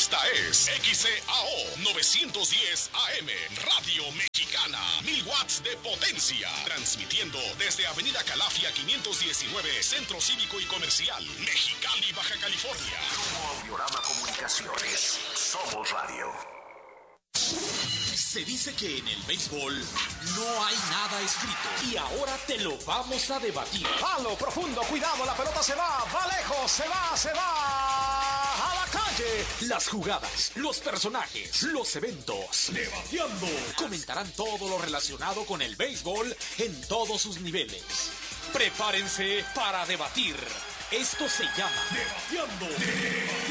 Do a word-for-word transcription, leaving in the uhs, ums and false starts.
Esta es X C A O novecientos diez A M, Radio Mexicana, mil watts de potencia, transmitiendo desde Avenida Calafia quinientos diecinueve, Centro Cívico y Comercial, Mexicali, Baja California. Grupo Audiorama Comunicaciones, somos radio. Se dice que en el béisbol no hay nada escrito y ahora te lo vamos a debatir. Palo profundo, cuidado, la pelota se va, va lejos, se va, se va a la calle. Las jugadas, los personajes, los eventos, debatiendo. Comentarán todo lo relacionado con el béisbol en todos sus niveles. Prepárense para debatir. Esto se llama Debatiendo. Debatiendo.